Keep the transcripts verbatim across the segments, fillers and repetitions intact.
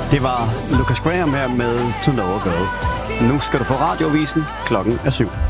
Det var Lucas Graham her med To Know a Girl. Nu skal du få radiovisen. Klokken er syv.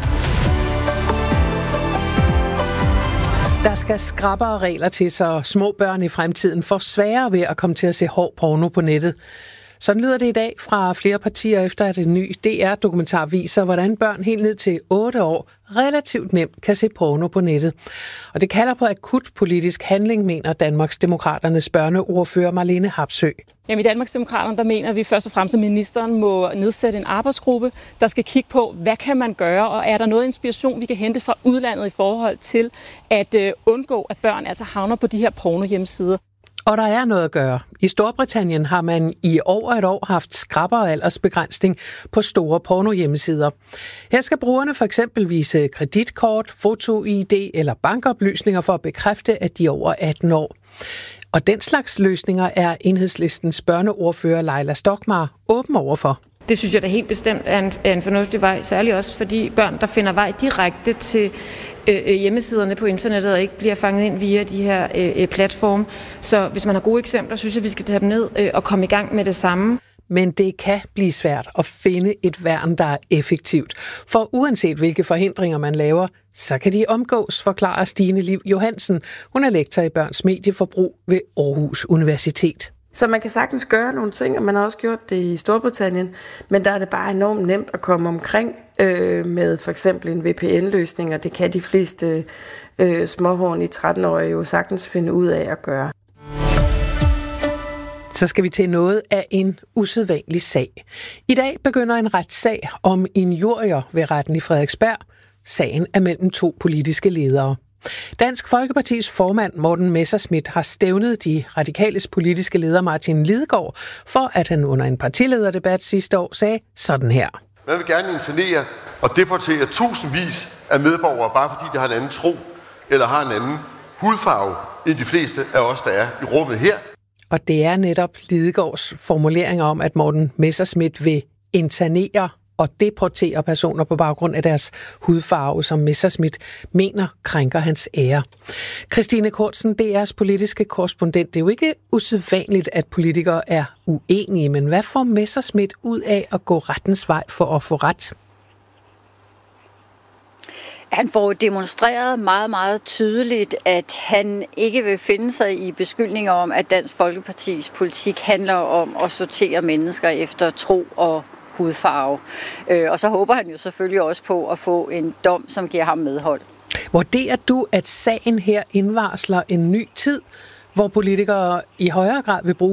Der skal skrappere regler til, så små børn i fremtiden får sværere ved at komme til at se hård porno på nettet. Sådan lyder det i dag fra flere partier, efter at en ny D R-dokumentar viser, hvordan børn helt ned til otte år relativt nemt kan se porno på nettet. Og det kalder på akut politisk handling, mener Danmarksdemokraternes børneordfører Marlene Harpsøe. Jamen, i Danmarksdemokraterne, der mener vi først og fremmest, at ministeren må nedsætte en arbejdsgruppe, der skal kigge på, hvad kan man gøre, og er der noget inspiration, vi kan hente fra udlandet i forhold til at øh, undgå, at børn altså havner på de her porno-hjemmesider. Og der er noget at gøre. I Storbritannien har man i over et år haft skrappere aldersbegrænsning på store pornohjemmesider. Her skal brugerne for eksempel vise kreditkort, foto-I D eller bankoplysninger for at bekræfte, at de er over atten år. Og den slags løsninger er Enhedslistens børneordfører Leila Stokmar åben overfor. Det synes jeg da helt bestemt er en, er en fornuftig vej, særligt også fordi børn, der finder vej direkte til øh, hjemmesiderne på internettet og ikke bliver fanget ind via de her øh, platforme. Så hvis man har gode eksempler, synes jeg, vi skal tage dem ned øh, og komme i gang med det samme. Men det kan blive svært at finde et værn, der er effektivt. For uanset hvilke forhindringer man laver, så kan de omgås, forklarer Stine Liv Johansen. Hun er lektor i børns medieforbrug ved Aarhus Universitet. Så man kan sagtens gøre nogle ting, og man har også gjort det i Storbritannien, men der er det bare enormt nemt at komme omkring øh, med for eksempel en V P N-løsning, og det kan de fleste øh, småhorn i tretten-årige jo sagtens finde ud af at gøre. Så skal vi til noget af en usædvanlig sag. I dag begynder en retssag om injurier ved retten i Frederiksberg. Sagen er mellem to politiske ledere. Dansk Folkepartis formand Morten Messerschmidt har stævnet de radikales politiske leder Martin Lidegaard for, at han under en partilederdebat sidste år sagde sådan her. Man vil gerne internere og deportere tusindvis af medborgere, bare fordi de har en anden tro eller har en anden hudfarve end de fleste af os, der er i rummet her. Og det er netop Lidegaards formuleringer om, at Morten Messerschmidt vil internere og deportere personer på baggrund af deres hudfarve, som Messerschmidt mener krænker hans ære. Christine Kortsen, D R's politiske korrespondent. Det er jo ikke usædvanligt, at politikere er uenige, men hvad får Messerschmidt ud af at gå rettens vej for at få ret? Han får demonstreret meget, meget tydeligt, at han ikke vil finde sig i beskyldninger om, at Dansk Folkepartis politik handler om at sortere mennesker efter tro og hudfarve. Og så håber han jo selvfølgelig også på at få en dom, som giver ham medhold. Vurderer du, at sagen her indvarsler en ny tid, hvor politikere i højere grad vil bruge